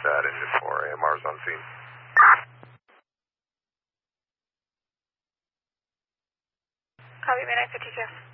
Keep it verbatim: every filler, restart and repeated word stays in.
that into four. A M R's on scene. Copy, midnight fifty-two.